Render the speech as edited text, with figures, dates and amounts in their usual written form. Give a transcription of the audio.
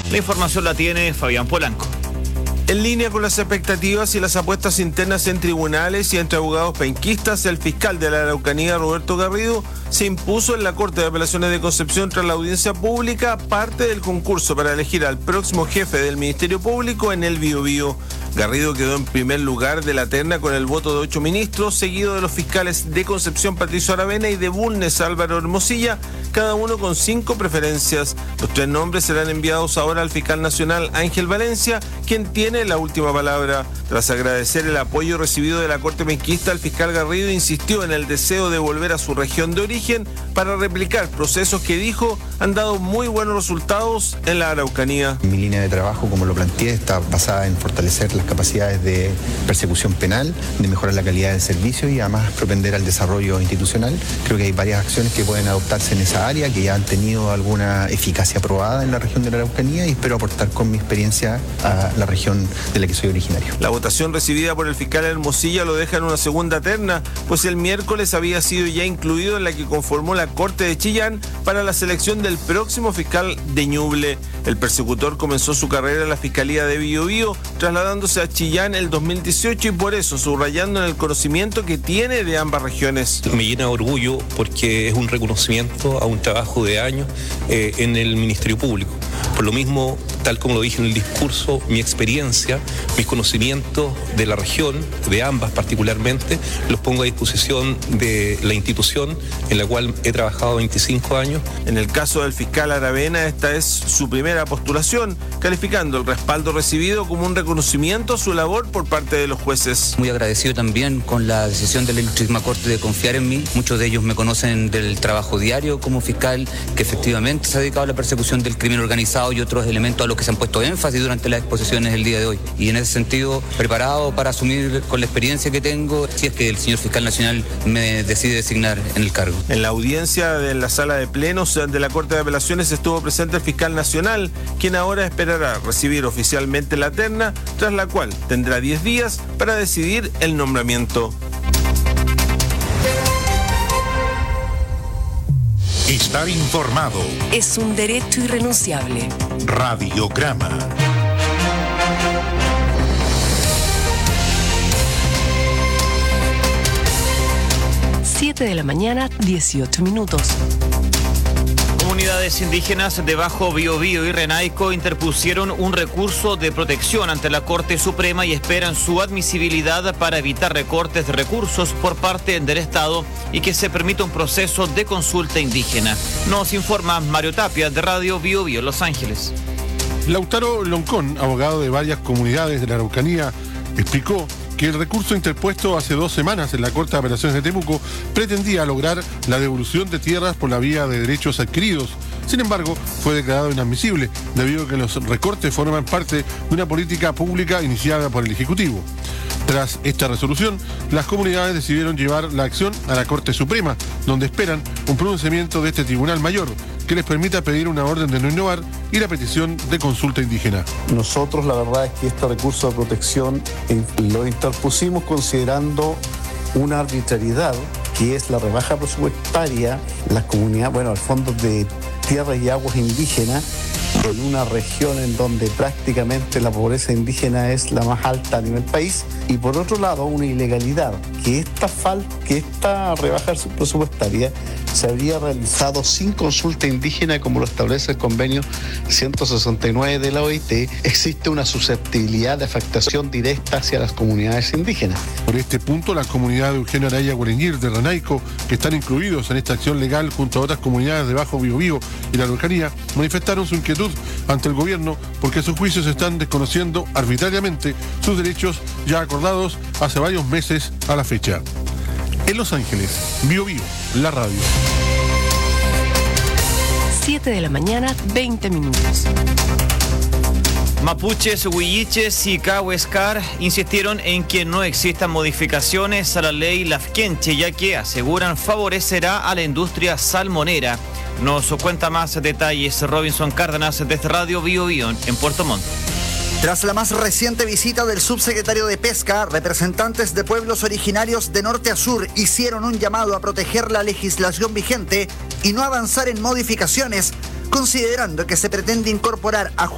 La información la tiene Fabián Polanco. En línea con las expectativas y las apuestas internas en tribunales y entre abogados penquistas, el fiscal de la Araucanía, Roberto Garrido, se impuso en la Corte de Apelaciones de Concepción tras la audiencia pública, parte del concurso para elegir al próximo jefe del Ministerio Público en el Biobío. Garrido quedó en primer lugar de la terna con el voto de 8 ministros, seguido de los fiscales de Concepción, Patricio Aravena, y de Bulnes, Álvaro Hermosilla, cada uno con 5 preferencias. Los 3 nombres serán enviados ahora al fiscal nacional Ángel Valencia, quien tiene la última palabra. Tras agradecer el apoyo recibido de la Corte penquista, el fiscal Garrido insistió en el deseo de volver a su región de origen para replicar procesos que, dijo, han dado muy buenos resultados en la Araucanía. Mi línea de trabajo, como lo planteé, está basada en fortalecer las capacidades de persecución penal, de mejorar la calidad del servicio y además propender al desarrollo institucional. Creo que hay varias acciones que pueden adoptarse en esa área, que ya han tenido alguna eficacia probada en la región de la Araucanía, y espero aportar con mi experiencia a la región de la que soy originario. La votación recibida por el fiscal Hermosilla lo deja en una segunda terna, pues el miércoles había sido ya incluido en la que conformó la Corte de Chillán para la selección del próximo fiscal de Ñuble. El persecutor comenzó su carrera en la Fiscalía de Biobío, trasladándose a Chillán el 2018 y por eso subrayando en el conocimiento que tiene de ambas regiones. Me llena de orgullo porque es un reconocimiento a un trabajo de años en el Ministerio Público. Por lo mismo, tal como lo dije en el discurso, mi experiencia, mis conocimientos de la región, de ambas particularmente, los pongo a disposición de la institución en la cual he trabajado 25 años. En el caso del fiscal Aravena, esta es su primera postulación, calificando el respaldo recibido como un reconocimiento a su labor por parte de los jueces. Muy agradecido también con la decisión de la Ilustrísima Corte de confiar en mí. Muchos de ellos me conocen del trabajo diario como fiscal, que efectivamente se ha dedicado a la persecución del crimen organizado y otros elementos a los que se han puesto énfasis durante las exposiciones del día de hoy. Y en ese sentido, preparado para asumir con la experiencia que tengo, si es que el señor fiscal nacional me decide designar en el cargo. En la audiencia de la sala de plenos de la Corte de Apelaciones estuvo presente el fiscal nacional, quien ahora esperará recibir oficialmente la terna, tras la cual tendrá 10 días para decidir el nombramiento. Estar informado es un derecho irrenunciable. Radiograma. Siete de la mañana, 18 minutos. Comunidades indígenas de Bajo Biobío y Renaico interpusieron un recurso de protección ante la Corte Suprema y esperan su admisibilidad para evitar recortes de recursos por parte del Estado y que se permita un proceso de consulta indígena. Nos informa Mario Tapia, de Radio Biobío, Los Ángeles. Lautaro Loncón, abogado de varias comunidades de la Araucanía, explicó que el recurso interpuesto hace 2 semanas en la Corte de Apelaciones de Temuco pretendía lograr la devolución de tierras por la vía de derechos adquiridos. Sin embargo, fue declarado inadmisible debido a que los recortes forman parte de una política pública iniciada por el Ejecutivo. Tras esta resolución, las comunidades decidieron llevar la acción a la Corte Suprema, donde esperan un pronunciamiento de este Tribunal Mayor que les permita pedir una orden de no innovar y la petición de consulta indígena. Nosotros la verdad es que este recurso de protección lo interpusimos considerando una arbitrariedad, que es la rebaja presupuestaria, las comunidades, al fondo de tierras y aguas indígenas, en una región en donde prácticamente la pobreza indígena es la más alta a nivel país, y por otro lado una ilegalidad, que esta rebaja presupuestaria se habría realizado sin consulta indígena como lo establece el convenio 169 de la OIT. Existe una susceptibilidad de afectación directa hacia las comunidades indígenas. Por este punto, la comunidad de Eugenio Araya Guareñir de Renaico, que están incluidos en esta acción legal junto a otras comunidades de Bajo Biobío y la Araucanía, manifestaron su inquietud ante el gobierno porque a sus juicios están desconociendo arbitrariamente sus derechos ya acordados hace varios meses a la fecha. En Los Ángeles, Biobío, la radio. 7 de la mañana, 20 minutos. Mapuches, huilliches y cahuescar insistieron en que no existan modificaciones a la ley Lafkenche, ya que aseguran favorecerá a la industria salmonera. Nos cuenta más detalles Robinson Cárdenas desde Radio Biobío en Puerto Montt. Tras la más reciente visita del subsecretario de Pesca, representantes de pueblos originarios de norte a sur hicieron un llamado a proteger la legislación vigente y no avanzar en modificaciones, considerando que se pretende incorporar a